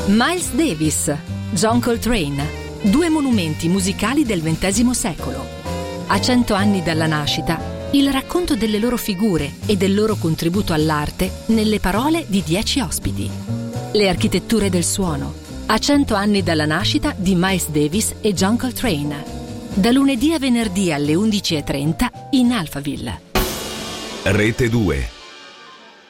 Miles Davis, John Coltrane, due monumenti musicali del XX secolo. A 100 anni dalla nascita, il racconto delle loro figure e del loro contributo all'arte nelle parole di 10 ospiti. Le architetture del suono. A 100 anni dalla nascita di Miles Davis e John Coltrane. Da lunedì a venerdì alle 11:30 in Alphaville. Rete 2.